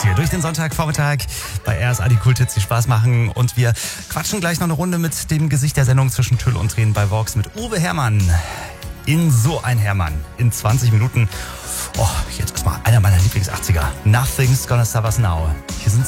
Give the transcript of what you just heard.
hier durch den Sonntagvormittag bei RSA die Kulthits, die Spaß machen. Und wir quatschen gleich noch eine Runde mit dem Gesicht der Sendung zwischen Tüll und Tränen bei Vox mit Uwe Herrmann. In so ein Herrmann. In 20 Minuten. Oh, jetzt erstmal einer meiner Lieblings-80er. Nothing's Gonna Stop Us Now. Hier sind